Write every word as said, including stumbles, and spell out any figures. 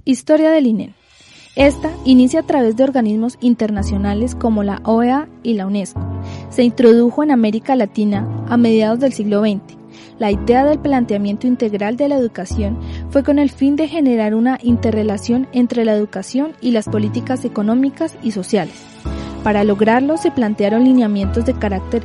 Historia del I N E. Esta inicia a través de organismos internacionales como la O E A y la UNESCO. Se introdujo en América Latina a mediados del siglo veinte. La idea del planteamiento integral de la educación fue con el fin de generar una interrelación entre la educación y las políticas económicas y sociales. Para lograrlo se plantearon lineamientos de carácter